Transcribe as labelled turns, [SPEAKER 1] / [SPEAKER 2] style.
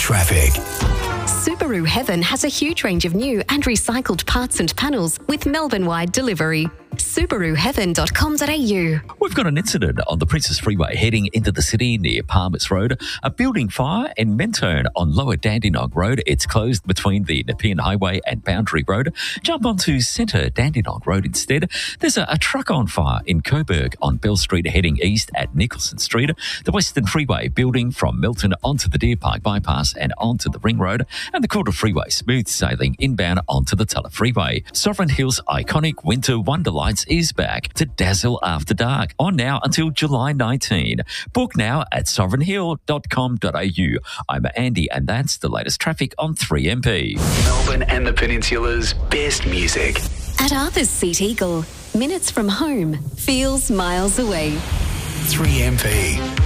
[SPEAKER 1] traffic.
[SPEAKER 2] Subaru Heaven has a huge range of new and recycled parts and panels with Melbourne-wide delivery. SubaruHeaven.com.au.
[SPEAKER 3] We've got an incident on the Princess Freeway heading into the city near Palmers Road. A building fire in Mentone on Lower Dandenong Road. It's closed between the Nepean Highway and Boundary Road. Jump onto Centre Dandenong Road instead. There's a truck on fire in Coburg on Bell Street heading east at Nicholson Street. The Western Freeway building from Milton onto the Deer Park Bypass and onto the Ring Road. And the Calder Freeway smooth sailing inbound onto the Tulla Freeway. Sovereign Hills' iconic winter wonderlights is back to dazzle after dark. On now until July 19. Book now at sovereignhill.com.au. I'm Andy and that's the latest traffic on 3MP.
[SPEAKER 1] Melbourne and the Peninsula's best music.
[SPEAKER 2] At Arthur's Seat Eagle, minutes from home, feels miles away.
[SPEAKER 1] 3MP.